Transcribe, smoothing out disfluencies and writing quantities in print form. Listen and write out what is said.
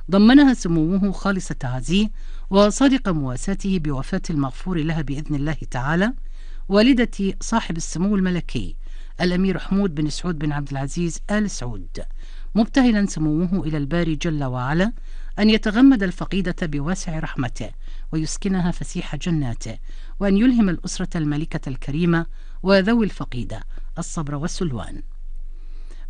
ضمنها سموه خالص تعازيه وصادق مواساته بوفاة المغفور لها بإذن الله تعالى والدة صاحب السمو الملكي الأمير حمود بن سعود بن عبد العزيز آل سعود، مبتهلا سموه إلى الباري جل وعلا أن يتغمد الفقيدة بواسع رحمته ويسكنها فسيح جناته، وأن يلهم الأسرة الملكة الكريمة وذوي الفقيدة الصبر والسلوان.